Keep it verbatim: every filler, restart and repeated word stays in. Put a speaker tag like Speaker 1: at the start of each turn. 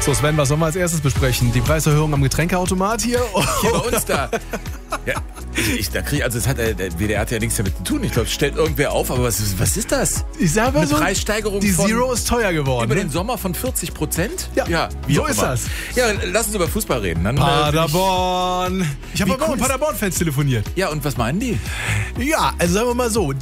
Speaker 1: So, Sven, was sollen wir als erstes besprechen? Die Preiserhöhung am Getränkeautomat hier?
Speaker 2: Hier bei uns da. Ja, ich, ich, da krieg ich, also das hat der, der W D R hat ja nichts damit zu tun. Ich glaube, es stellt irgendwer auf, aber was ist, was ist das?
Speaker 1: Ich sag mal
Speaker 2: Eine
Speaker 1: so,
Speaker 2: Preissteigerung
Speaker 1: die
Speaker 2: von
Speaker 1: Zero ist teuer geworden.
Speaker 2: über
Speaker 1: Ne?
Speaker 2: den Sommer von vierzig Prozent?
Speaker 1: Ja,
Speaker 2: ja wie
Speaker 1: so
Speaker 2: auch
Speaker 1: ist
Speaker 2: immer.
Speaker 1: das.
Speaker 2: Ja, lass uns über Fußball reden. Dann, äh,
Speaker 1: Paderborn. Ich habe
Speaker 2: Wie
Speaker 1: aber auch
Speaker 2: cool
Speaker 1: mit
Speaker 2: ist-
Speaker 1: Paderborn-Fans telefoniert.
Speaker 2: ja, und was meinen die?
Speaker 1: Ja, also sagen wir mal so,